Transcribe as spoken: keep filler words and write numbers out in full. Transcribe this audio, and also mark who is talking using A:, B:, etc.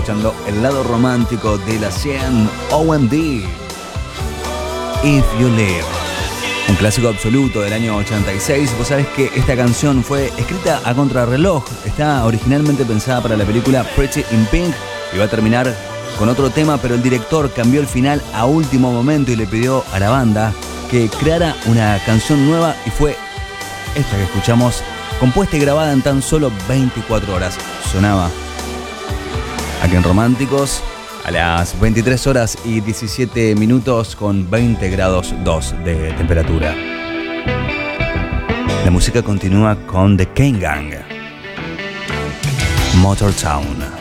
A: escuchando el lado romántico de la cien O M D. If You Live. Un clásico absoluto del año ochenta y seis. Vos sabés que esta canción fue escrita a contrarreloj. Está originalmente pensada para la película Pretty in Pink y va a terminar con otro tema, pero el director cambió el final a último momento y le pidió a la banda que creara una canción nueva, y fue esta que escuchamos, compuesta y grabada en tan solo veinticuatro horas. Sonaba aquí en Románticos a las veintitrés horas y diecisiete minutos con veinte grados dos de temperatura. La música continúa con The Kane Gang, Motortown.